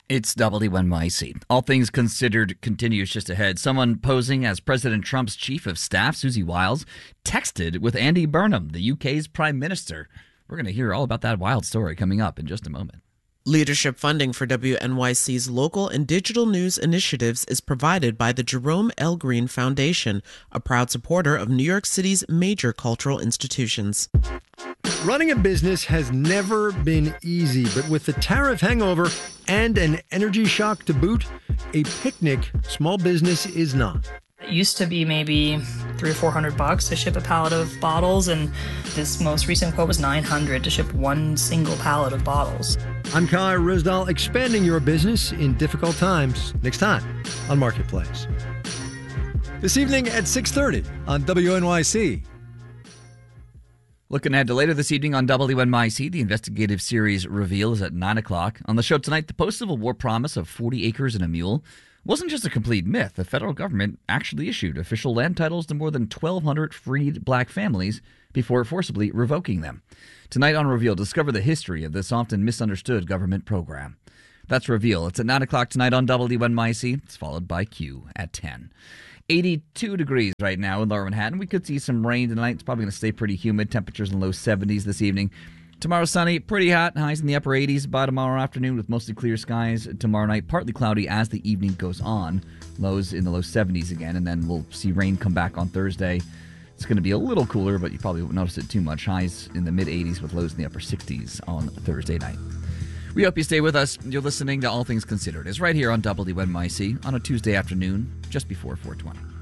It's WNYC. All Things Considered continues just ahead. Someone posing as President Trump's chief of staff, Susie Wiles, texted with Andy Burnham, the UK's prime minister. We're going to hear all about that wild story coming up in just a moment. Leadership funding for WNYC's local and digital news initiatives is provided by the Jerome L. Green Foundation, a proud supporter of New York City's major cultural institutions. Running a business has never been easy, but with the tariff hangover and an energy shock to boot, a picnic small business is not. It used to be maybe $300 or $400 to ship a pallet of bottles, and this most recent quote was $900 to ship one single pallet of bottles. I'm Kai Rizdal, expanding your business in difficult times. Next time on Marketplace. This evening at 6:30 on WNYC. Looking ahead to later this evening on WNYC, the investigative series Reveal is at 9 o'clock. On the show tonight, the post-Civil War promise of 40 acres and a mule wasn't just a complete myth. The federal government actually issued official land titles to more than 1,200 freed black families before forcibly revoking them. Tonight on Reveal, discover the history of this often misunderstood government program. That's Reveal. It's at 9 o'clock tonight on WNYC. It's followed by Q at 10. 82 degrees right now in Lower Manhattan. We could see some rain tonight. It's probably going to stay pretty humid. Temperatures in the low 70s this evening. Tomorrow sunny, pretty hot, highs in the upper 80s by tomorrow afternoon with mostly clear skies. Tomorrow night, partly cloudy as the evening goes on. Lows in the low 70s again, and then we'll see rain come back on Thursday. It's going to be a little cooler, but you probably won't notice it too much. Highs in the mid-80s with lows in the upper 60s on Thursday night. We hope you stay with us. You're listening to All Things Considered. It's right here on WNYC on a Tuesday afternoon, just before 420.